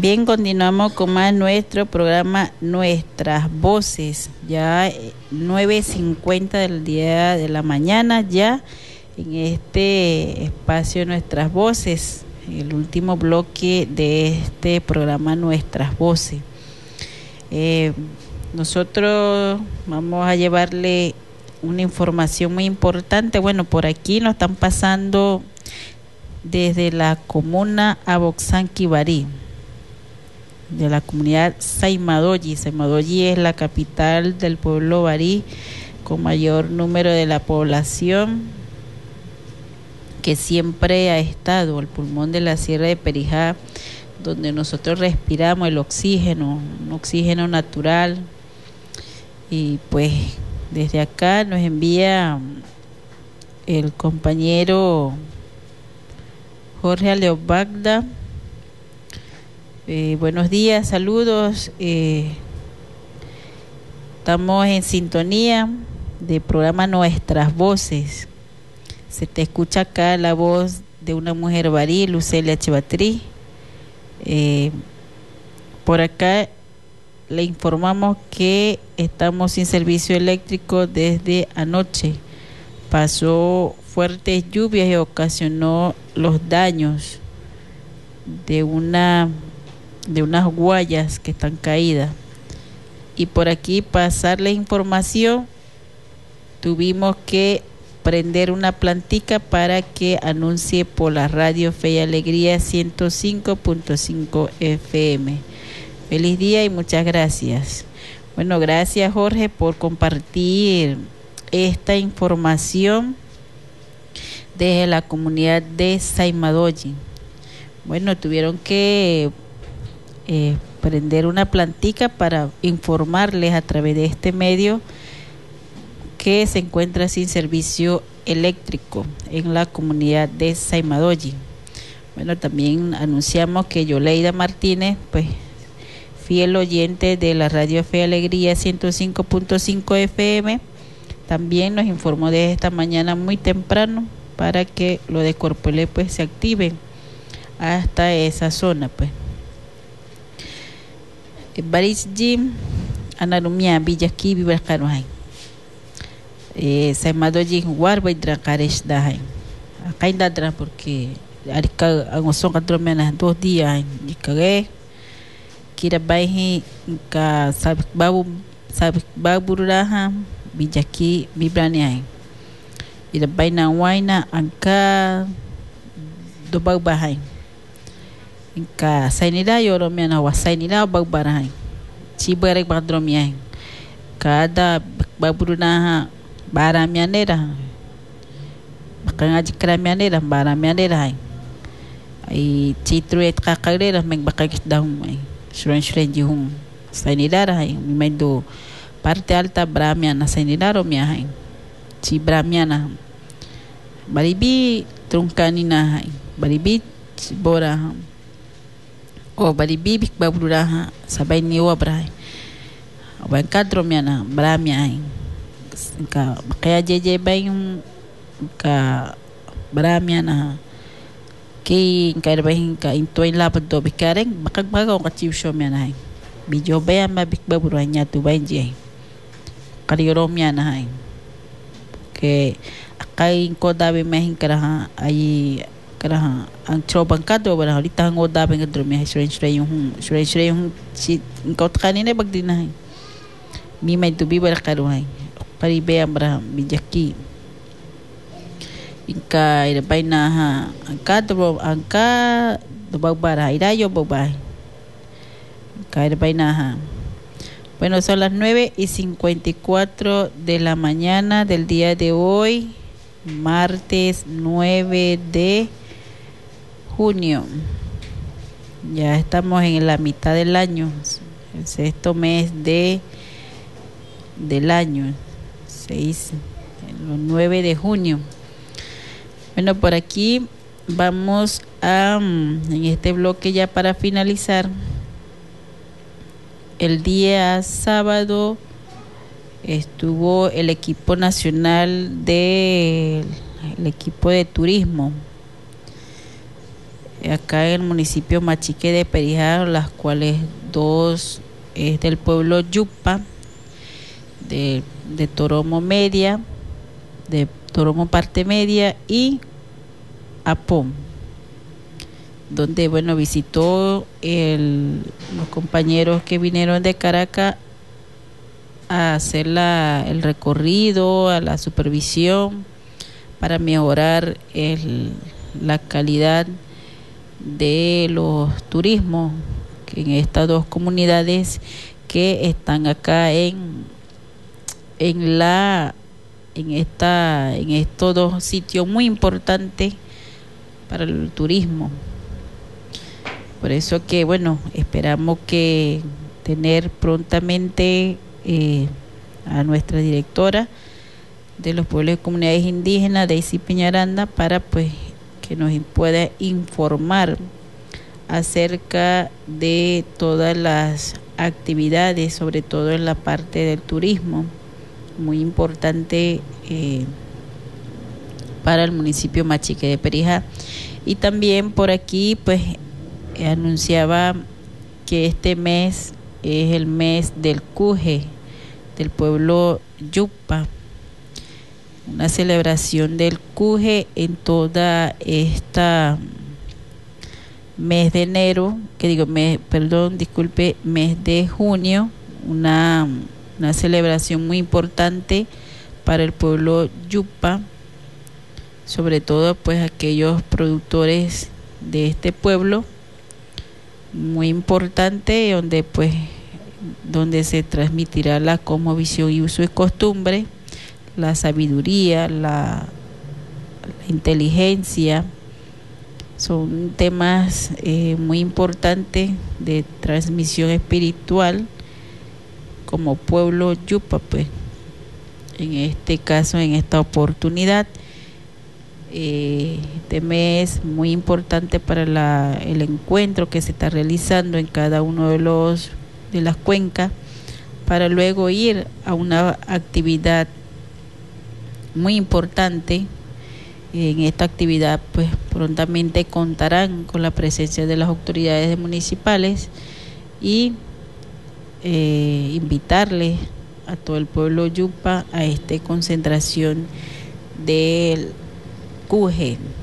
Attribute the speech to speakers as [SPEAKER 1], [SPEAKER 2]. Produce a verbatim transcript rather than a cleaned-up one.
[SPEAKER 1] Bien, continuamos con más nuestro programa Nuestras Voces, ya nueve cincuenta del día de la mañana, ya en este espacio Nuestras Voces, el último bloque de este programa Nuestras Voces. Eh, nosotros vamos a llevarle una información muy importante. Bueno, por aquí nos están pasando desde la comuna Aboxanquibarí, de la comunidad Saimadoyi. Saimadoyi es la capital del pueblo barí con mayor número de la población, que siempre ha estado el pulmón de la Sierra de Perijá, donde nosotros respiramos el oxígeno, un oxígeno natural. Y pues desde acá nos envía el compañero Jorge Aleobagda. Eh, buenos días, saludos. Eh, estamos en sintonía del programa Nuestras Voces. Se te escucha acá la voz de una mujer barí, Lucelia Chivatrí. Eh, por acá le informamos que estamos sin servicio eléctrico desde anoche. Pasó fuertes lluvias y ocasionó los daños de una de unas guayas que están caídas. Y por aquí pasarle información, tuvimos que prender una plantica para que anuncie por la radio Fe y Alegría ciento cinco punto cinco F M. Feliz día y muchas gracias. Bueno, gracias Jorge por compartir esta información desde la comunidad de Saimadoyi. Bueno, tuvieron que Eh, prender una plantica para informarles a través de este medio que se encuentra sin servicio eléctrico en la comunidad de Saimadoyi. Bueno, también anunciamos que Yoleida Martínez, pues fiel oyente de la radio Fe y Alegría ciento cinco punto cinco F M, también nos informó desde esta mañana muy temprano para que lo de Corpolé pues se activen hasta esa zona, pues. Baris Jim Anarumia Villaki Viverkaruhay eh Saimadoyi Warba y Drakaresh Dahay acá ainda dra porque arika angoson kadromena dos días de cagué kira baihi ka sabik babu sabik baburaha Villaki Vibraniay ira baina waina anka do bagbahay Inka sainida yoromia na wasainida bagbarahay cibarek badromia kada babruna baramianera bakangaji kramianera baramianera ai citruet kakarera meng bakagis dahum ai shren shren jihum sainida hay mimendo parte alta bramiana sainida romia hay ci bramiana baribi trunkanina hay baribi bora o bari bibik babruraha sabay niwa bray aban kadro miana bramia ka kaya jeje bay ka bramia na ki ka bay ka intoy lapad do bikareng bakag bagaw ka chiwsyo miana bijo bay mabik babruranya tu bay je kariyoro miana hay ke akay ko dabe mahin karaha ay karaha ang trobang kado bara halita ngo dabe ngadrumi shren shren yung shren shren yung si kaut kanina bagdinahay mi may tubi bara karuhay paribe amra bijaki inka ira baina ha ang kado ang ka do bagbara irayo babay inka ira baina ha. Bueno, son las nueve y cincuenta y cuatro de la mañana del día de hoy, martes nueve de junio. Ya estamos en la mitad del año, el sexto mes de del año, seis, el nueve de junio. Bueno, por aquí vamos a en este bloque ya para finalizar. El día sábado estuvo el equipo nacional del el equipo de turismo. acá en el municipio Machique de Perijá, las cuales dos es del pueblo Yupa, de, de Toromo Media, de Toromo Parte Media y Apón, donde bueno visitó el, los compañeros que vinieron de Caracas a hacer la, el recorrido, a la supervisión para mejorar el, la calidad de los turismos en estas dos comunidades que están acá en en la en esta en estos dos sitios muy importantes para el turismo. Por eso que bueno, esperamos que tener prontamente eh, a nuestra directora de los pueblos y comunidades indígenas, Daisy Peñaranda, para pues que nos pueda informar acerca de todas las actividades, sobre todo en la parte del turismo, muy importante eh, para el municipio Machique de Perijá. Y también por aquí pues eh, anunciaba que este mes es el mes del Cuje, del pueblo Yupa, una celebración del Cuje en toda esta mes de enero, que digo, mes, perdón, disculpe, mes de junio, una, una celebración muy importante para el pueblo Yupa, sobre todo pues aquellos productores de este pueblo, muy importante, donde pues donde se transmitirá la cosmovisión y uso y costumbre, la sabiduría, la, la inteligencia. Son temas eh, muy importantes de transmisión espiritual como pueblo Yupa, pues en este caso, en esta oportunidad, eh, este mes muy importante para la, el encuentro que se está realizando en cada uno de los de las cuencas, para luego ir a una actividad muy importante. En esta actividad pues prontamente contarán con la presencia de las autoridades municipales y eh, invitarles a todo el pueblo Yupa a esta concentración del Cuje.